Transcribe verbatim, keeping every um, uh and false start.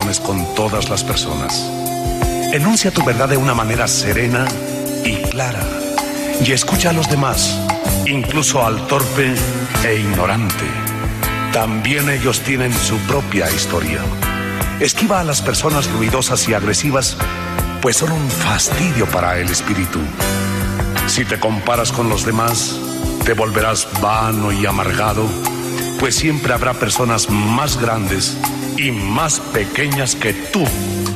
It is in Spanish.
relaciones con todas las personas. Enuncia tu verdad de una manera serena y clara. Y escucha a los demás, incluso al torpe e ignorante. También ellos tienen su propia historia. Esquiva a las personas ruidosas y agresivas, pues son un fastidio para el espíritu. Si te comparas con los demás, te volverás vano y amargado, pues siempre habrá personas más grandes y más pequeñas que tú.